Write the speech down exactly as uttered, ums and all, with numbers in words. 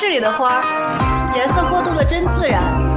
室里的花儿，颜色过渡的真自然。